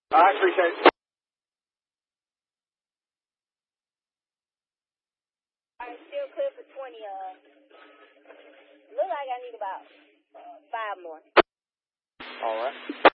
All right, appreciate it. I'm still clear for 20. Look like I need about 5 more. All right.